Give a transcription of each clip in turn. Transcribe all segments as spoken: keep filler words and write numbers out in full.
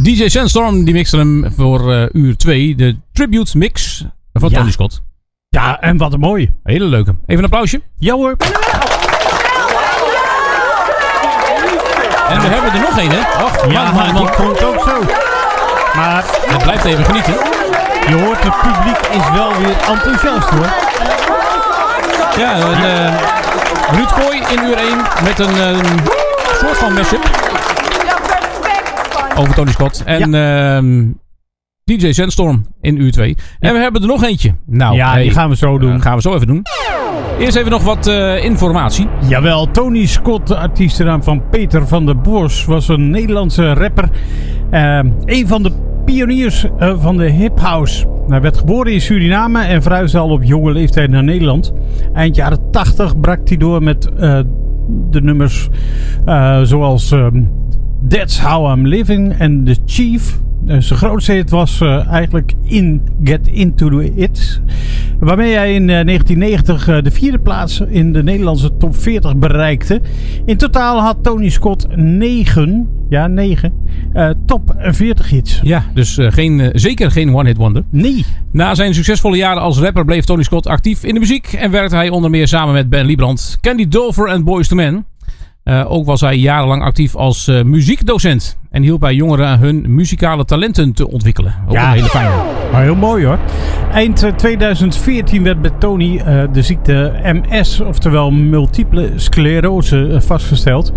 D J Sandstorm die mixte hem voor uh, uur twee. De tribute mix van ja. Tony Scott. Ja, en wat een mooie. Hele leuke. Even een applausje. Ja hoor. En we hebben er nog één, hè? Och, ja, man, man, man. Die komt ook zo. Maar het blijft even genieten. Je hoort, het publiek is wel weer enthousiast, hoor. Ja, een, uh, Ruud Kooi in uur één met een uh, soort van mashup over Tony Scott. En ja. uh, D J Sandstorm in uur twee. Ja. En we hebben er nog eentje. Nou, ja, hey, die gaan we zo doen. Uh, gaan we zo even doen. Eerst even nog wat uh, informatie. Jawel, Tony Scott, de artiestennaam van Peter van der Bos, was een Nederlandse rapper. Uh, een van de pioniers uh, van de hip-house. Hij werd geboren in Suriname en verhuisde al op jonge leeftijd naar Nederland. Eind jaren tachtig brak hij door met uh, de nummers uh, zoals um, That's How I'm Living en The Chief. Uh, zijn grootste hit was uh, eigenlijk in Get Into It. Waarmee hij in uh, negentien negentig uh, de vierde plaats in de Nederlandse top veertig bereikte. In totaal had Tony Scott negen, ja negen, uh, top veertig hits. Ja, dus uh, geen, uh, zeker geen one-hit wonder. Nee. Na zijn succesvolle jaren als rapper bleef Tony Scott actief in de muziek. En werkte hij onder meer samen met Ben Liebrand, Candy Dulfer en Boyz two Men. Uh, ook was hij jarenlang actief als uh, muziekdocent. En hielp bij jongeren hun muzikale talenten te ontwikkelen. Ook ja, een hele fijne. Maar heel mooi hoor. Eind twintig veertien werd bij Tony uh, de ziekte M S, oftewel multiple sclerose, uh, vastgesteld.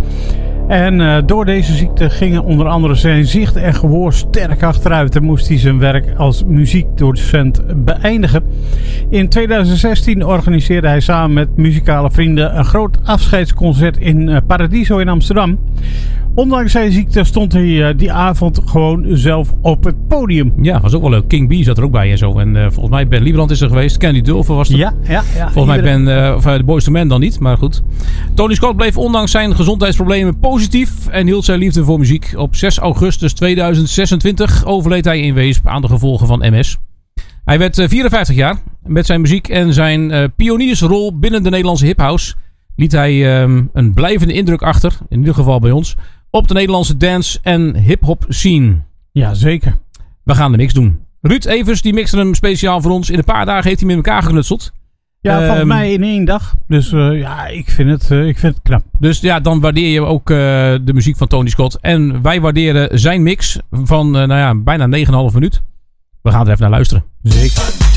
En uh, door deze ziekte gingen onder andere zijn zicht en gehoor sterk achteruit. En moest hij zijn werk als muziekdocent beëindigen. In twintig zestien organiseerde hij samen met muzikale vrienden een groot afscheidsconcert in uh, Paradiso in Amsterdam. Ondanks zijn ziekte stond hij uh, die avond gewoon zelf op het podium. Ja, was ook wel leuk. King B zat er ook bij en zo. En uh, volgens mij Ben Liebrand is er geweest. Candy Dulfer was er. Ja, ja, ja. Volgens iedereen. mij Ben, uh, of uh, de Boyz two Men dan niet, maar goed. Tony Scott bleef ondanks zijn gezondheidsproblemen positief en hield zijn liefde voor muziek. Op zes augustus tweeduizend zesentwintig overleed hij in Weesp aan de gevolgen van M S. Hij werd uh, vierenvijftig jaar. Met zijn muziek en zijn uh, pioniersrol binnen de Nederlandse hiphouse liet hij um, een blijvende indruk achter, in ieder geval bij ons, op de Nederlandse dance- en hip-hop scene. Ja, zeker. We gaan de mix doen. Ruud Evers, die mixte hem speciaal voor ons. In een paar dagen heeft hij met elkaar geknutseld. Ja, um, volgens mij in één dag. Dus uh, ja, ik vind, het, uh, ik vind het knap. Dus ja, dan waardeer je ook uh, de muziek van Tony Scott. En wij waarderen zijn mix van uh, nou ja, bijna negen komma vijf minuut. We gaan er even naar luisteren. Zeker.